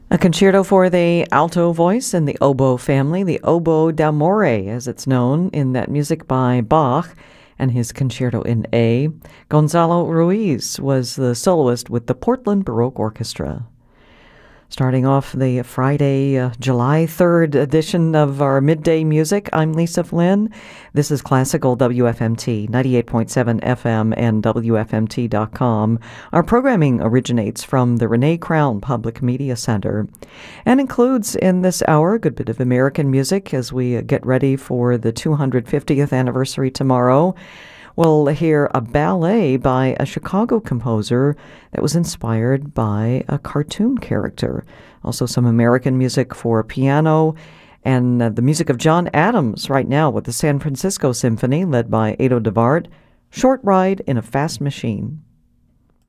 A concerto for the alto voice and the oboe family, the Oboe d'Amore, as it's known, in that music by Bach and his concerto in A. Gonzalo Ruiz was the soloist with the Portland Baroque Orchestra. Starting off the Friday, July 3rd edition of our Midday Music, I'm Lisa Flynn. This is Classical WFMT, 98.7 FM and WFMT.com. Our programming originates from the Renee Crown Public Media Center and includes in this hour a good bit of American music as we get ready for the 250th anniversary tomorrow. We'll hear a ballet by a Chicago composer that was inspired by a cartoon character. Also some American music for piano and the music of John Adams right now with the San Francisco Symphony led by Ado Devart. Short Ride in a Fast Machine.